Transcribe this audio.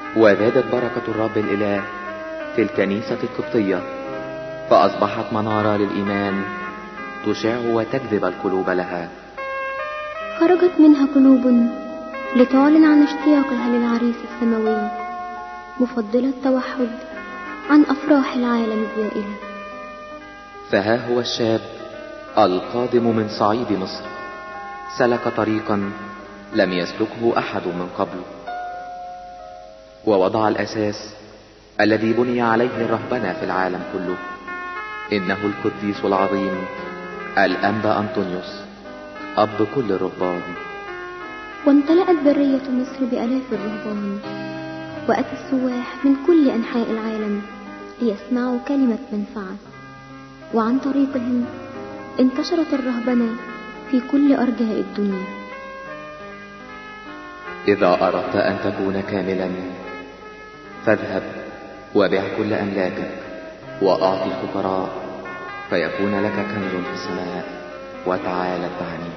وزادت بركة الرب الإله في الكنيسة القبطية، فأصبحت منارة للإيمان تشع وتجذب القلوب لها. خرجت منها قلوب لتعلن عن اشتياقها للعريس السماوي، مفضلة التوحد عن أفراح العالم الزائلة. فها هو الشاب القادم من صعيد مصر، سلك طريقا لم يسلكه أحد من قبل، ووضع الأساس الذي بني عليه الرهبنة في العالم كله. إنه القديس العظيم الأنبا أنطونيوس، أب كل الرهبان. وامتلأت برية مصر بآلاف الرهبان، وأتى السواح من كل أنحاء العالم ليسمعوا كلمة منفعة، وعن طريقهم انتشرت الرهبنة في كل أرجاء الدنيا. إذا أردت أن تكون كاملا فاذهب وبيع كل أملاكك وأعطي الفقراء، فيكون لك كنز في السماء، وتعال اتبعني.